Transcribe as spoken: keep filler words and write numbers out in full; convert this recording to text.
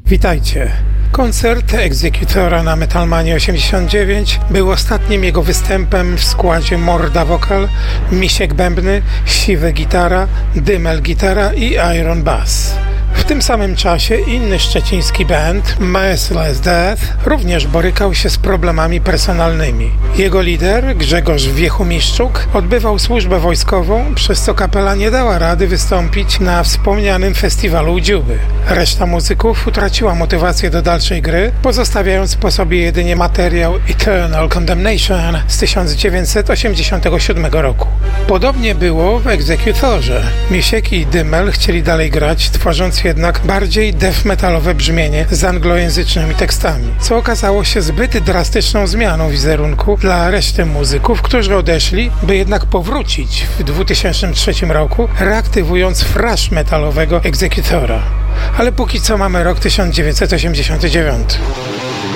Witajcie. Koncert Executora na Metalmanie osiemdziesiąt dziewięć był ostatnim jego występem w składzie Morda Wokal, Misiek Bębny, Siwy Gitara, Dymel Gitara i Iron Bass. W tym samym czasie inny szczeciński band, Merciless Death, również borykał się z problemami personalnymi. Jego lider, Grzegorz Wiechumiszczuk, odbywał służbę wojskową, przez co kapela nie dała rady wystąpić na wspomnianym festiwalu Dziuby. Reszta muzyków utraciła motywację do dalszej gry, pozostawiając po sobie jedynie materiał Eternal Condemnation z tysiąc dziewięćset osiemdziesiątego siódmego roku. Podobnie było w Executorze. Misiek i Dymel chcieli dalej grać, tworząc jednak bardziej death metalowe brzmienie z anglojęzycznymi tekstami, co okazało się zbyt drastyczną zmianą wizerunku dla reszty muzyków, którzy odeszli, by jednak powrócić w dwa tysiące trzecim roku, reaktywując thrash metalowego Executora. Ale póki co mamy rok tysiąc dziewięćset osiemdziesiąty dziewiąty.